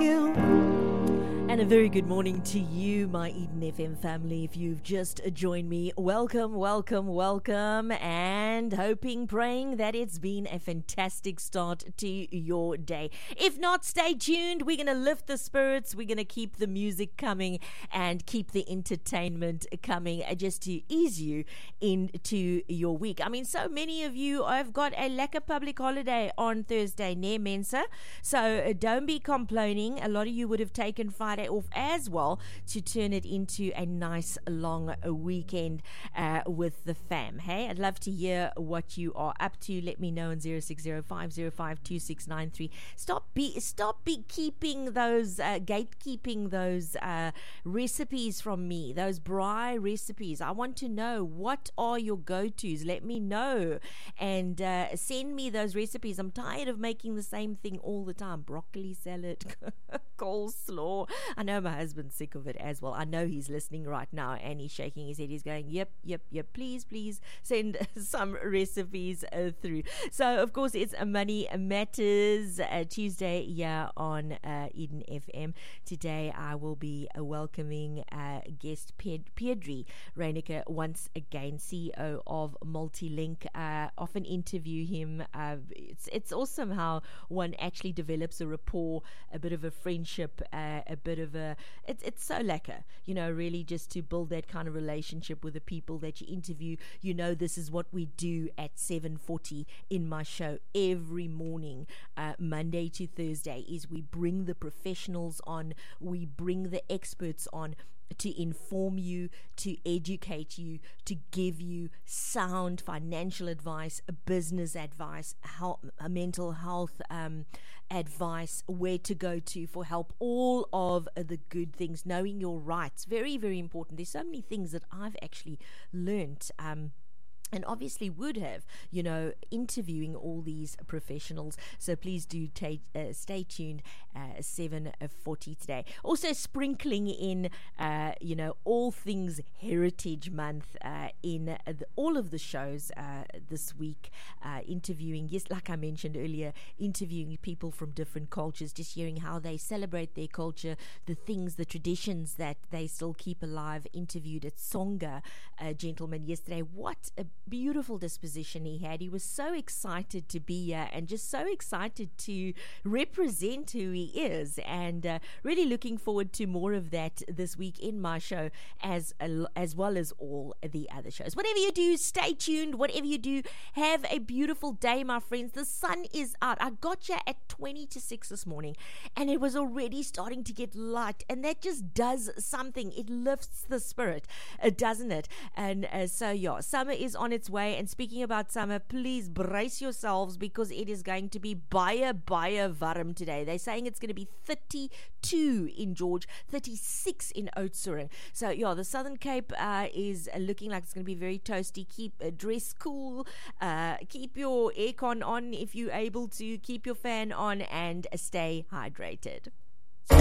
you. And a very good morning to you, my Eden FM family. If you've just joined me, welcome, welcome, welcome, and hoping, praying that it's been a fantastic start to your day. If not, stay tuned. We're going to lift the spirits. We're going to keep the music coming and keep the entertainment coming just to ease you into your week. I mean, so many of you have got a lekker public holiday on Thursday, ne mense? So don't be complaining. A lot of you would have taken Friday off as well to turn it into a nice long weekend with the fam. Hey, I'd love to hear what you are up to. Let me know on 0605052693. Stop be keeping those gatekeeping those recipes from me, those braai recipes. I want to know, what are your go-tos? Let me know and send me those recipes. I'm tired of making the same thing all the time. Broccoli salad, coleslaw. I know my husband's sick of it as well. I know he's listening right now and he's shaking his head. He's going, yep. Please send some recipes through. So, of course, it's Money Matters Tuesday here on Eden FM. Today, I will be welcoming guest Pedri Reyneke once again, CEO of Multilink. Often interview him. It's awesome how one actually develops a rapport, a bit of a friendship, a bit of a it's so lekker, really just to build that kind of relationship with the people that you interview. This is what we do at 7:40 in my show every morning, Monday to Thursday, is we bring the professionals on, we bring the experts on to inform you, to educate you, to give you sound financial advice, business advice, mental health advice, where to go to for help, all of the good things, knowing your rights. Very, very important. There's so many things that I've actually learnt and obviously would have, interviewing all these professionals. So please do stay tuned, 7:40 today. Also sprinkling in, all things Heritage Month in all of the shows this week. Interviewing, yes, like I mentioned earlier, interviewing people from different cultures, just hearing how they celebrate their culture, the things, the traditions that they still keep alive. Interviewed at Tsonga, a gentleman yesterday. What a beautiful disposition he had. He was so excited to be here and just so excited to represent who he is, and really looking forward to more of that this week in my show, as well as all the other shows. Whatever you do, stay tuned. Whatever you do, have a beautiful day, my friends. The sun is out. I got you at 20 to 6 this morning and it was already starting to get light, and that just does something. It lifts the spirit, doesn't it? And summer is on its way. And speaking about summer, please brace yourselves, because it is going to be baie warm today. They're saying it's going to be 32 in George, 36 in Oudtshoorn. So the Southern Cape is looking like it's going to be very toasty. Dress cool, keep your aircon on if you're able to, keep your fan on, and stay hydrated.